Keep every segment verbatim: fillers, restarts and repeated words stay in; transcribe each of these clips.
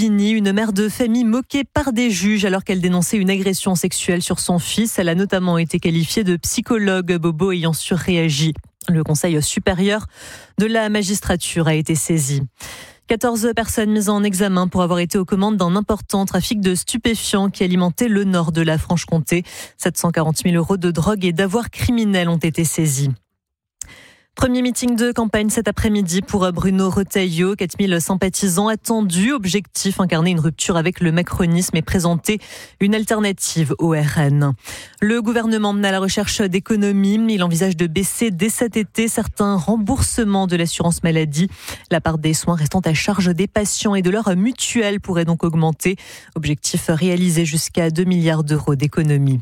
Bobigny, une mère de famille moquée par des juges alors qu'elle dénonçait une agression sexuelle sur son fils. Elle a notamment été qualifiée de psychologue, Bobo ayant surréagi. Le Conseil supérieur de la magistrature a été saisi. quatorze personnes mises en examen pour avoir été aux commandes d'un important trafic de stupéfiants qui alimentait le nord de la Franche-Comté. sept cent quarante mille euros de drogue et d'avoirs criminels ont été saisis. Premier meeting de campagne cet après-midi pour Bruno Retailleau. quatre mille sympathisants attendus. Objectif, incarner une rupture avec le macronisme et présenter une alternative au R N. Le gouvernement mène à la recherche d'économies. Il envisage de baisser dès cet été certains remboursements de l'assurance maladie. La part des soins restant à charge des patients et de leur mutuelle pourrait donc augmenter. Objectif réalisé jusqu'à deux milliards d'euros d'économies.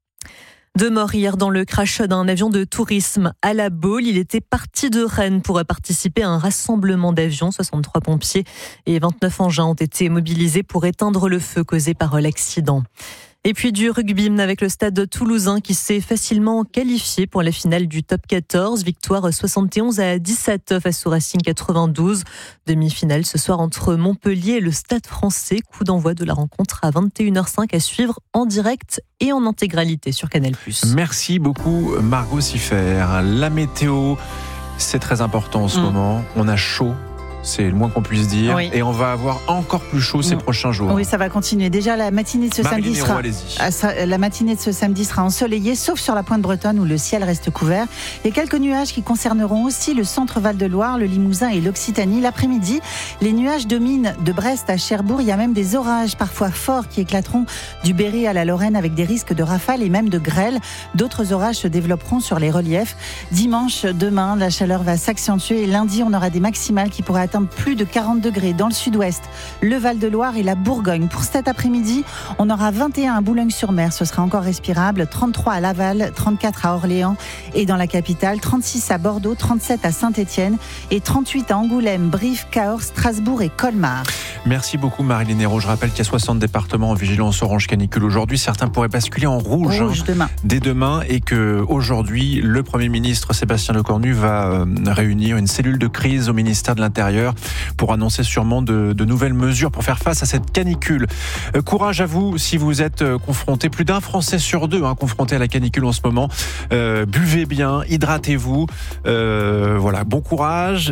Deux morts hier dans le crash d'un avion de tourisme à La Baule. Il était parti de Rennes pour participer à un rassemblement d'avions. soixante-trois pompiers et vingt-neuf engins ont été mobilisés pour éteindre le feu causé par l'accident. Et puis du rugby avec le stade toulousain qui s'est facilement qualifié pour la finale du top quatorze. Victoire soixante et onze à dix-sept face au Racing quatre-vingt-douze. Demi-finale ce soir entre Montpellier et le Stade français. Coup d'envoi de la rencontre à vingt et une heures cinq à suivre en direct et en intégralité sur Canal plus. Merci beaucoup Margot Siffer. La météo, c'est très important en ce mmh. moment. On a chaud. C'est le moins qu'on puisse dire. Oui. Et on va avoir encore plus chaud ces mmh. prochains jours. Oui, ça va continuer. Déjà, la matinée de ce Marie samedi Lénéro, sera, la matinée de ce samedi sera ensoleillée, sauf sur la pointe bretonne où le ciel reste couvert. Et quelques nuages qui concerneront aussi le centre Val-de-Loire, le Limousin et l'Occitanie. L'après-midi, les nuages dominent de Brest à Cherbourg. Il y a même des orages parfois forts qui éclateront du Berry à la Lorraine avec des risques de rafales et même de grêle. D'autres orages se développeront sur les reliefs. Dimanche, demain, la chaleur va s'accentuer et lundi, on aura des maximales qui pourraient atteindre plus de quarante degrés dans le sud-ouest, le Val-de-Loire et la Bourgogne. Pour cet après-midi, on aura vingt et un à Boulogne-sur-Mer, ce sera encore respirable, trente-trois à Laval, trente-quatre à Orléans et dans la capitale, trente-six à Bordeaux, trente-sept à Saint-Étienne et trente-huit à Angoulême, Brive, Cahors, Strasbourg et Colmar. Merci beaucoup Marie Lénéro. Je rappelle qu'il y a soixante départements en vigilance orange canicule aujourd'hui. Certains pourraient basculer en rouge, rouge hein, demain. dès demain et que aujourd'hui, le Premier ministre Sébastien Lecornu va euh, réunir une cellule de crise au ministère de l'Intérieur pour annoncer sûrement de, de nouvelles mesures pour faire face à cette canicule. Euh, courage à vous si vous êtes euh, confronté, plus d'un Français sur deux hein, confronté à la canicule en ce moment. Euh, buvez bien, hydratez-vous. Euh, voilà, bon courage.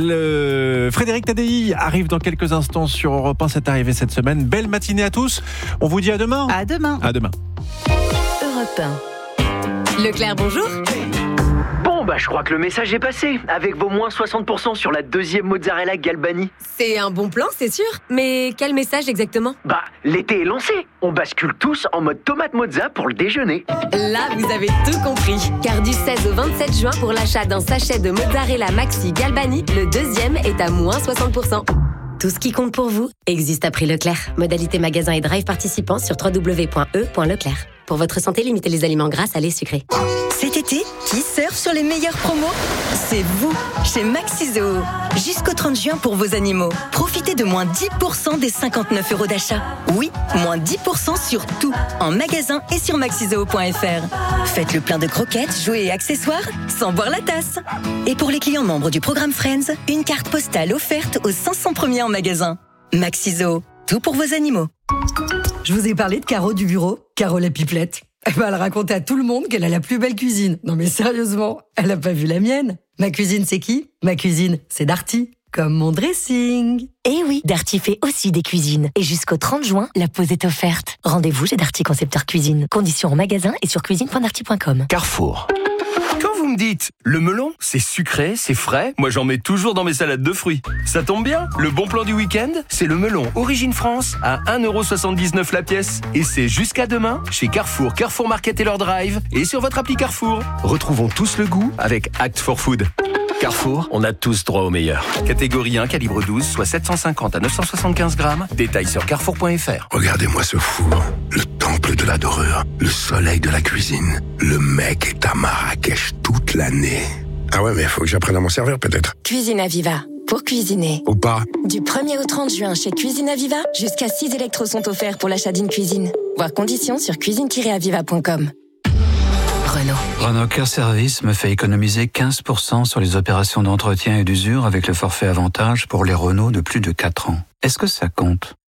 Le... Frédéric Tadei arrive dans quelques instants sur Europe un, c'est arrivé cette semaine. Belle matinée à tous. On vous dit à demain. À demain. À demain. Europe un. Leclerc, bonjour. Bon, bah, je crois que le message est passé. Avec vos moins soixante pour cent sur la deuxième mozzarella Galbani. C'est un bon plan, c'est sûr. Mais quel message exactement ? Bah, l'été est lancé. On bascule tous en mode tomate mozza pour le déjeuner. Là, vous avez tout compris. Car du seize au vingt-sept juin, pour l'achat d'un sachet de mozzarella Maxi Galbani, le deuxième est à moins soixante pour cent. Tout ce qui compte pour vous existe à prix Leclerc. Modalité magasin et drive participants sur w w w point e point leclerc. Pour votre santé, limitez les aliments gras, salés, sucrés. Cet été, qui surfe sur les meilleures promos ? C'est vous, chez Maxizo. Jusqu'au trente juin pour vos animaux. Profitez de moins dix pour cent des cinquante-neuf euros d'achat. Oui, moins dix pour cent sur tout, en magasin et sur maxizo point f r. Faites le plein de croquettes, jouets et accessoires, sans boire la tasse. Et pour les clients membres du programme Friends, une carte postale offerte aux cinq cents premiers en magasin. Maxizo, tout pour vos animaux. Je vous ai parlé de Caro du bureau, Caro la pipelette. Elle va raconter à tout le monde qu'elle a la plus belle cuisine. Non mais sérieusement, elle a pas vu la mienne. Ma cuisine, c'est qui ? Ma cuisine, c'est Darty. Comme mon dressing. Eh oui, Darty fait aussi des cuisines. Et jusqu'au trente juin, la pause est offerte. Rendez-vous chez Darty Concepteur Cuisine. Conditions en magasin et sur cuisine point darty point com. Carrefour. Quand vous me dites, le melon, c'est sucré, c'est frais, moi j'en mets toujours dans mes salades de fruits. Ça tombe bien, le bon plan du week-end, c'est le melon Origine France à un euro soixante-dix-neuf la pièce. Et c'est jusqu'à demain chez Carrefour, Carrefour Market et leur drive et sur votre appli Carrefour. Retrouvons tous le goût avec Act for Food. Carrefour, on a tous droit au meilleur. Catégorie un, calibre douze, soit sept cent cinquante à neuf cent soixante-quinze grammes. Détails sur carrefour point f r. Regardez-moi ce four, le temple de la dorure, le soleil de la cuisine. Le mec est à Marrakech toute l'année. Ah ouais, mais faut que j'apprenne à m'en servir peut-être. Cuisine Aviva, pour cuisiner. Ou pas. Du premier au trente juin chez Cuisine Aviva, jusqu'à six électros sont offerts pour l'achat d'une cuisine. Voir conditions sur cuisine tiret aviva point com. Renault. Renault Care Service me fait économiser quinze pour cent sur les opérations d'entretien et d'usure avec le forfait avantage pour les Renault de plus de quatre ans. Est-ce que ça compte ?